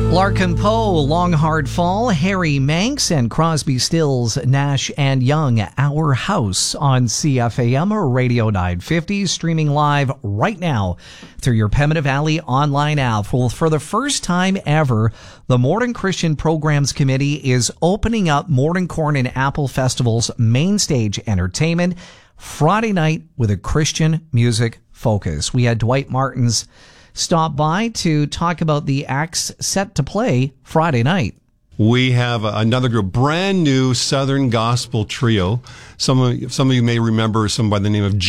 Larkin Poe, Long Hard Fall, Harry Manx, and Crosby, Stills, Nash and Young, Our House on CFAM or Radio 950, streaming live right now through your Pembina Valley online app. Well, for the first time ever, the Morton Christian Programs Committee is opening up Morton Corn and Apple Festival's main stage entertainment Friday night with a Christian music focus. We had Dwight Martins stop by to talk about the acts set to play Friday night. We have another group, brand new Southern Gospel trio. Some of you may remember some by the name of